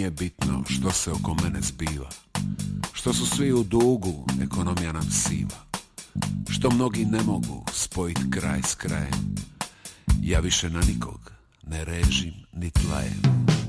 nije bitno što se oko mene zbiva, što su svi u dugu, ekonomija nam siva, što mnogi ne mogu spojiti kraj s krajem. Ja više na nikog ne režim nit lajem.